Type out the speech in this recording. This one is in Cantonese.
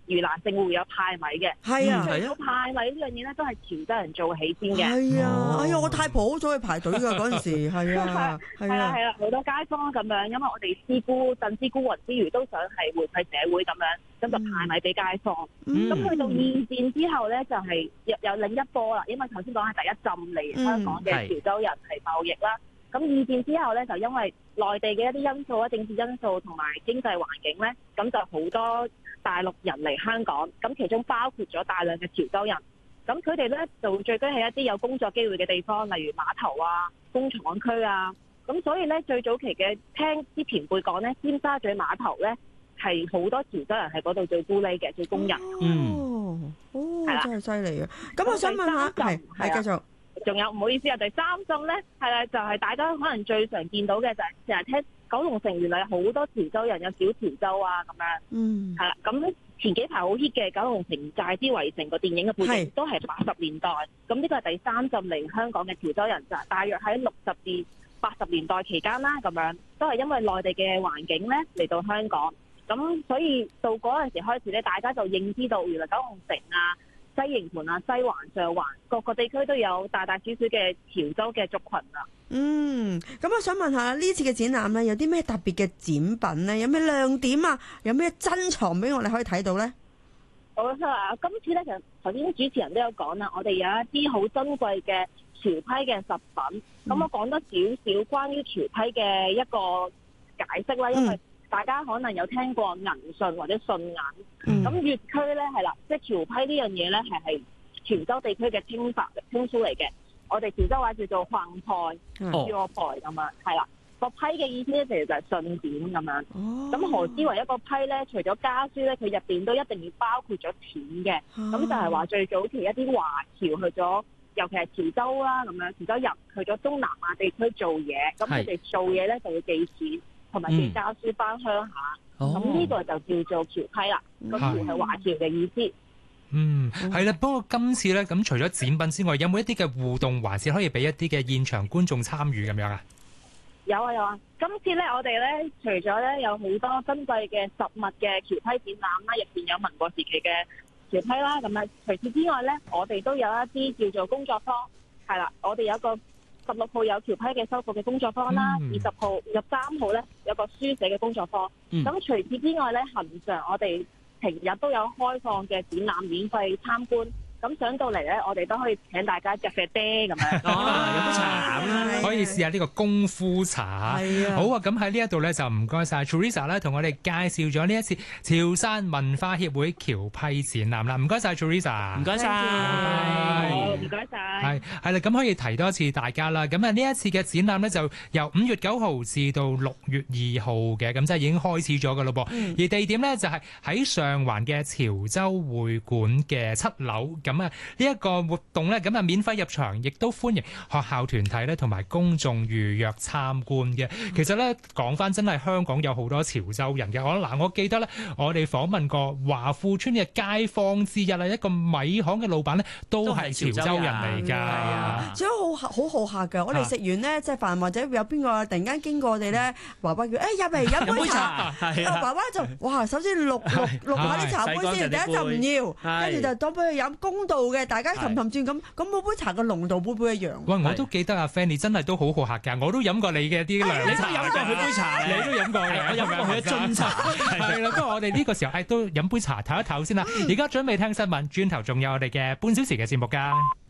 盂蘭勝會有派米嘅。 係啊， 最早派米呢樣嘢咧，都係潮州人做起先嘅。 係啊，哎呀，我太婆好早去排隊㗎嗰陣時，係啊， 係啊，好多街坊咁樣，因為我哋師姑振之孤魂之餘，都想係回饋社會咁樣，咁就派米俾街坊。咁去到二戰之後咧，就係有另一波啦，因為頭先講係第一浸嚟香港嘅潮州人係貿易啦。咁二戰之後咧，就因為內地嘅一啲因素啊、政治因素同埋經濟環境咧，咁就好多大陸人嚟香港，咁其中包括咗大量嘅潮州人。咁佢哋咧就聚居喺一啲有工作機會嘅地方，例如碼頭啊、工廠區啊。咁所以咧，最早期嘅聽啲前輩講咧，尖沙咀碼頭咧係好多潮州人喺嗰度做咕喱嘅，做工人。 真係犀利啊！咁我想問下，係繼續。 仲有唔好意思啊，第三浸咧係啦，就係大家可能最常見到嘅就係成日聽九龍城原來有好多潮州人，有小潮州啊咁樣。係啦，咁前幾排好 hit 嘅九龍城寨之圍城個電影嘅背景都係80年代。咁呢個係第三浸嚟香港嘅潮州人，就係大約喺60至80年代期間啦，咁樣都係因為內地嘅環境咧嚟到香港。咁所以到嗰陣時開始咧，大家就認知到原來九龍城啊、西營盤啊、西環、上環各個地區都有大大小小嘅潮州嘅族群啊。 咁我想問下呢次嘅展覽咧，有啲咩特別嘅展品咧？有咩亮點啊？有咩珍藏俾我哋可以睇到咧？ 好啊！今次咧，其實頭先主持人都有講啦，我哋有一啲好珍貴嘅潮批嘅實品。咁我講多少少關於潮批嘅一個解釋啦，因為大家可能有聽過銀順或者順銀，咁粵區咧係啦，即係潮批呢樣嘢咧係潮州地區嘅稱呼嚟嘅。我哋潮州話叫做橫派、藥牌咁樣，係啦。個批嘅意思咧，其實就係信件咁樣。咁何之為一個批咧？除咗家書咧，佢入邊都一定要包括咗錢嘅。咁就係話最早期一啲華僑去咗，尤其係潮州啦咁樣，潮州人去咗東南亞地區做嘢，咁佢哋做嘢咧就會寄錢。同埋寄家書翻鄉下，咁呢個就叫做潮批啦。個潮係華僑嘅意思。 係啦。不過今次咧，咁除咗展品之外，有冇一啲嘅互動環節可以俾一啲嘅現場觀眾參與咁樣啊？ 有啊！今次咧，我哋咧除咗咧有好多珍貴嘅實物嘅潮批展覽啦，入邊有民國時期嘅潮批啦。咁啊，除此之外咧，我哋都有一啲叫做工作坊，係啦，我哋有個16號有潮批嘅修復嘅工作坊啦，20號、23號咧有個書寫嘅工作坊。咁除此之外咧，恆常我哋平日都有開放嘅展覽，免費參觀。咁上到嚟咧，我哋都可以請大家咖啡爹咁樣。 飲杯茶咁啦，可以試下呢個功夫茶。係啊，好啊！咁喺呢一度咧就唔該晒 Teresa 咧，同我哋介紹咗呢一次潮汕文化協會僑批展覽啦。唔該晒 Teresa， 唔該晒， 唔該晒。 係啦，咁可以提多一次大家啦。咁啊呢一次嘅展覽咧就由5月9號至到6月2號嘅，咁即係已經開始咗噶咯噃。而地點咧就係喺上環嘅潮州會館嘅7樓。咁啊呢一個活動咧，咁啊免費入場，亦都歡迎學校團體咧同埋公眾預約參觀嘅。其實咧講翻真係香港有好多潮州人嘅。我記得咧，我哋訪問過華富村嘅街坊之一啦，一個米行嘅老闆咧都係潮州人嚟㗎。係啊， 所以好好客㗎。我哋食完咧即係飯或者有邊個突然間經過我哋咧，爸爸叫入嚟飲杯茶。爸爸就哇，首先錄下啲茶杯先，第一就唔要，跟住就當俾佢飲公道嘅，大家氹氹轉咁每杯茶嘅濃度杯一樣。 喂，我都記得阿 Fanny 真係都好好客㗎，我都飲過你嘅啲涼茶。 你都飲過佢杯茶， 你都飲過嘅， 我飲過佢一樽茶。 係啦，不過我哋呢個時候都飲杯茶唞一唞先啦。而家準備聽新聞，轉頭仲有我哋嘅半小時嘅節目㗎。